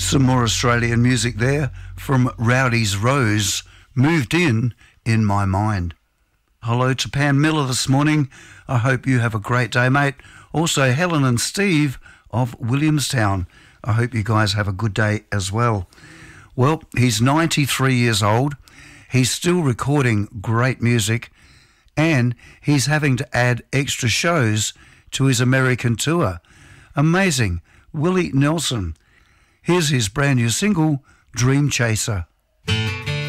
Some more Australian music there from Rowdy's Rose, Moved In My Mind. Hello to Pam Miller this morning. I hope you have a great day, mate. Also, Helen and Steve of Williamstown. I hope you guys have a good day as well. Well, he's 93 years old. He's still recording great music, and he's having to add extra shows to his American tour. Amazing. Willie Nelson. Here's his brand new single, Dream Chaser.